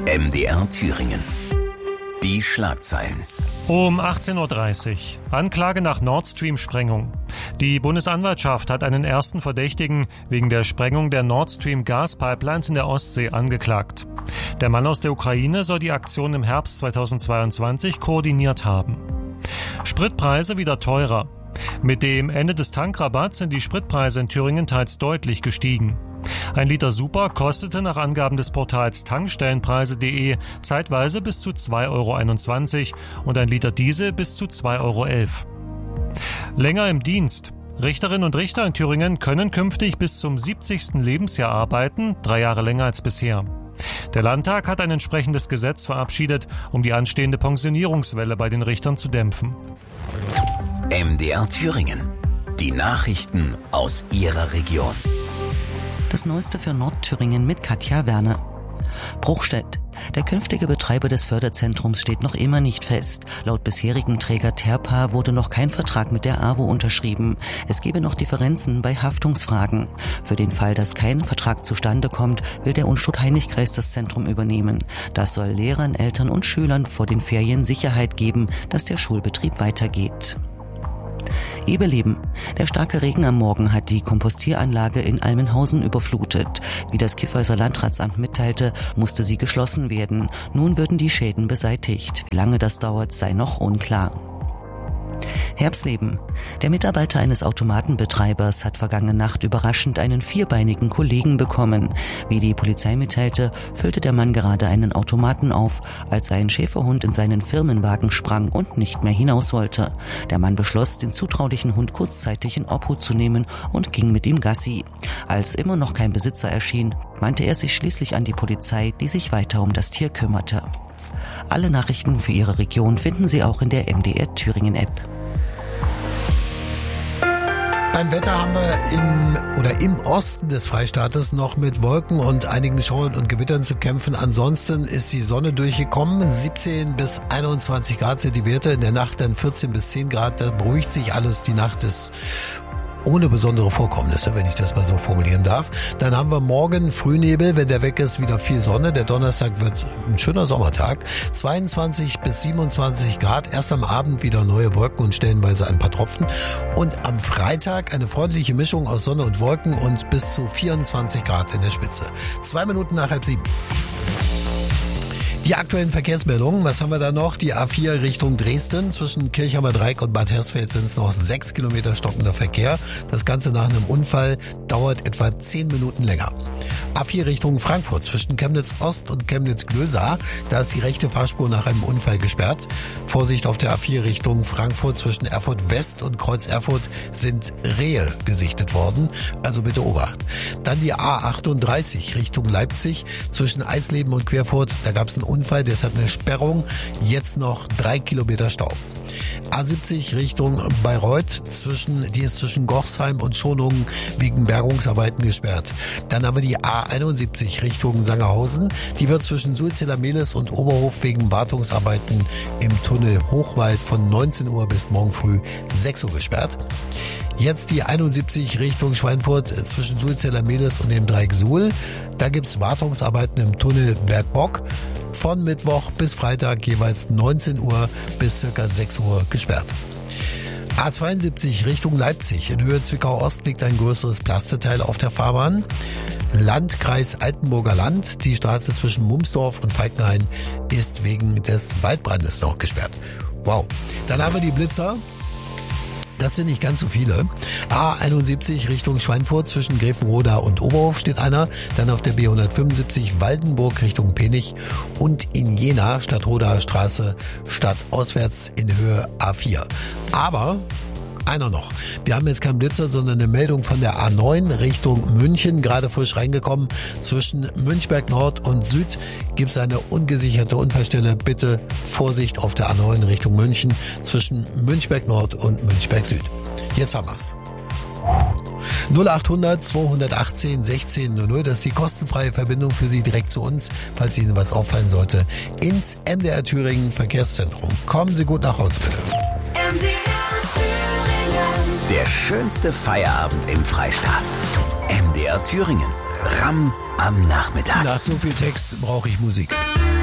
MDR Thüringen. Die Schlagzeilen. Um 18.30 Uhr. Anklage nach Nord Stream-Sprengung. Die Bundesanwaltschaft hat einen ersten Verdächtigen wegen der Sprengung der Nord Stream Gaspipelines in der Ostsee angeklagt. Der Mann aus der Ukraine soll die Aktion im Herbst 2022 koordiniert haben. Spritpreise wieder teurer. Mit dem Ende des Tankrabatts sind die Spritpreise in Thüringen teils deutlich gestiegen. Ein Liter Super kostete nach Angaben des Portals Tankstellenpreise.de zeitweise bis zu 2,21 € und ein Liter Diesel bis zu 2,11 €. Länger im Dienst. Richterinnen und Richter in Thüringen können künftig bis zum 70. Lebensjahr arbeiten, 3 Jahre länger als bisher. Der Landtag hat ein entsprechendes Gesetz verabschiedet, um die anstehende Pensionierungswelle bei den Richtern zu dämpfen. MDR Thüringen. Die Nachrichten aus Ihrer Region. Das Neueste für Nordthüringen mit Katja Werner. Bruchstedt. Der künftige Betreiber des Förderzentrums steht noch immer nicht fest. Laut bisherigem Träger Terpa wurde noch kein Vertrag mit der AWO unterschrieben. Es gebe noch Differenzen bei Haftungsfragen. Für den Fall, dass kein Vertrag zustande kommt, will der Unstrut-Heinrich-Kreis das Zentrum übernehmen. Das soll Lehrern, Eltern und Schülern vor den Ferien Sicherheit geben, dass der Schulbetrieb weitergeht. Eberleben. Der starke Regen am Morgen hat die Kompostieranlage in Almenhausen überflutet. Wie das Kyffhäuser Landratsamt mitteilte, musste sie geschlossen werden. Nun würden die Schäden beseitigt. Wie lange das dauert, sei noch unklar. Herbstleben. Der Mitarbeiter eines Automatenbetreibers hat vergangene Nacht überraschend einen vierbeinigen Kollegen bekommen. Wie die Polizei mitteilte, füllte der Mann gerade einen Automaten auf, als ein Schäferhund in seinen Firmenwagen sprang und nicht mehr hinaus wollte. Der Mann beschloss, den zutraulichen Hund kurzzeitig in Obhut zu nehmen und ging mit ihm Gassi. Als immer noch kein Besitzer erschien, wandte er sich schließlich an die Polizei, die sich weiter um das Tier kümmerte. Alle Nachrichten für Ihre Region finden Sie auch in der MDR Thüringen App. Beim Wetter haben wir im Osten des Freistaates noch mit Wolken und einigen Schauern und Gewittern zu kämpfen. Ansonsten ist die Sonne durchgekommen. 17 bis 21 Grad sind die Werte. In der Nacht dann 14 bis 10 Grad. Da beruhigt sich alles. Die Nacht ist ohne besondere Vorkommnisse, wenn ich das mal so formulieren darf. Dann haben wir morgen Frühnebel, wenn der weg ist, wieder viel Sonne. Der Donnerstag wird ein schöner Sommertag. 22 bis 27 Grad. Erst am Abend wieder neue Wolken und stellenweise ein paar Tropfen. Und am Freitag eine freundliche Mischung aus Sonne und Wolken und bis zu 24 Grad in der Spitze. 2 Minuten nach 6:30. Die aktuellen Verkehrsmeldungen, was haben wir da noch? Die A4 Richtung Dresden, zwischen Kirchheimer Dreieck und Bad Hersfeld sind es noch 6 Kilometer stockender Verkehr. Das Ganze nach einem Unfall dauert etwa 10 Minuten länger. A4 Richtung Frankfurt, zwischen Chemnitz Ost und Chemnitz Glösa, da ist die rechte Fahrspur nach einem Unfall gesperrt. Vorsicht auf der A4 Richtung Frankfurt, zwischen Erfurt West und Kreuz Erfurt sind Rehe gesichtet worden, also bitte Obacht. Dann die A38 Richtung Leipzig, zwischen Eisleben und Querfurt, da gab es einen Unfall, deshalb eine Sperrung, jetzt noch 3 Kilometer Stau. A70 Richtung Bayreuth, die ist zwischen Gochsheim und Schonungen wegen Bergungsarbeiten gesperrt. Dann haben wir die A71 Richtung Sangerhausen, die wird zwischen Sulziller-Mehlis und Oberhof wegen Wartungsarbeiten im Tunnel Hochwald von 19 Uhr bis morgen früh 6 Uhr gesperrt. Jetzt die 71 Richtung Schweinfurt zwischen Sulziller-Mehlis und dem Dreieck Suhl. Da gibt's Wartungsarbeiten im Tunnel Bergbock. Von Mittwoch bis Freitag jeweils 19 Uhr bis ca. 6 Uhr gesperrt. A72 Richtung Leipzig. In Höhe Zwickau Ost liegt ein größeres Plasteteil auf der Fahrbahn. Landkreis Altenburger Land. Die Straße zwischen Mumsdorf und Falkenhain ist wegen des Waldbrandes noch gesperrt. Wow. Dann haben wir die Blitzer. Das sind nicht ganz so viele. A71 Richtung Schweinfurt, zwischen Grevenroda und Oberhof steht einer. Dann auf der B175 Waldenburg Richtung Penich und in Jena Stadtrodaer Straße stadtauswärts in Höhe A4. Aber einer noch. Wir haben jetzt keinen Blitzer, sondern eine Meldung von der A9 Richtung München, gerade frisch reingekommen. Zwischen Münchberg Nord und Süd gibt es eine ungesicherte Unfallstelle. Bitte Vorsicht auf der A9 Richtung München, zwischen Münchberg Nord und Münchberg Süd. Jetzt haben wir's. 0800 218 1600, das ist die kostenfreie Verbindung für Sie direkt zu uns, falls Ihnen was auffallen sollte, ins MDR Thüringen Verkehrszentrum. Kommen Sie gut nach Hause, bitte. Der schönste Feierabend im Freistaat. MDR Thüringen. Ramm am Nachmittag. Nach so viel Text brauche ich Musik.